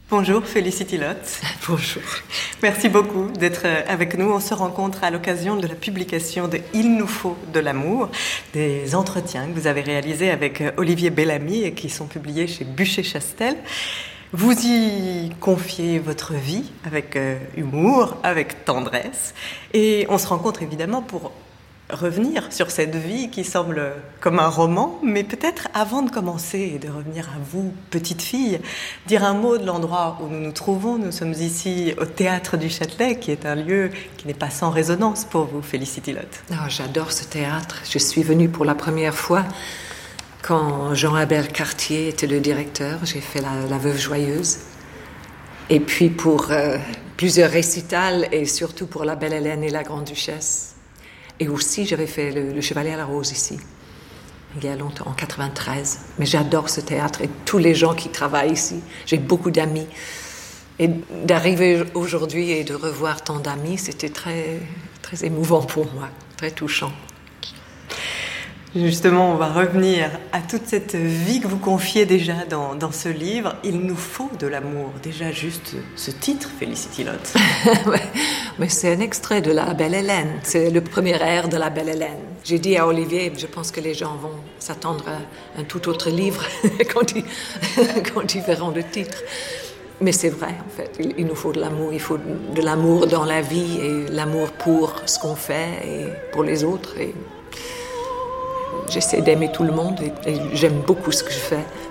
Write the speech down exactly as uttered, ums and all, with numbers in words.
Bonjour Felicity Lotte. Bonjour. Merci beaucoup d'être avec nous. On se rencontre à l'occasion de la publication de Il nous faut de l'amour, des entretiens que vous avez réalisés avec Olivier Bellamy et qui sont publiés chez Buchet-Chastel. Vous y confiez votre vie avec euh, humour, avec tendresse, et on se rencontre évidemment pour revenir sur cette vie qui semble comme un roman, mais peut-être avant de commencer et de revenir à vous, petite fille, dire un mot de l'endroit où nous nous trouvons. Nous sommes ici au Théâtre du Châtelet, qui est un lieu qui n'est pas sans résonance pour vous, Felicity Lotte. Oh, j'adore ce théâtre. Je suis venue pour la première fois quand Jean-Albert Cartier était le directeur. J'ai fait la, la Veuve Joyeuse. Et puis pour euh, plusieurs récitals et surtout pour La Belle Hélène et La Grande Duchesse. Et aussi, j'avais fait le, le Chevalier à la Rose ici, il y a longtemps, en quatre-vingt-treize. Mais j'adore ce théâtre et tous les gens qui travaillent ici. J'ai beaucoup d'amis. Et d'arriver aujourd'hui et de revoir tant d'amis, c'était très, très émouvant pour moi, très touchant. Justement, on va revenir à toute cette vie que vous confiez déjà dans, dans ce livre. Il nous faut de l'amour. Déjà, juste ce titre, Felicity Lotte. Mais c'est un extrait de La Belle Hélène. C'est le premier air de La Belle Hélène. J'ai dit à Olivier, je pense que les gens vont s'attendre à un tout autre livre quand, ils, quand ils verront le titre. Mais c'est vrai, en fait. Il, il nous faut de l'amour. Il faut de l'amour dans la vie et l'amour pour ce qu'on fait et pour les autres. Et j'essaie d'aimer tout le monde et, et j'aime beaucoup ce que je fais.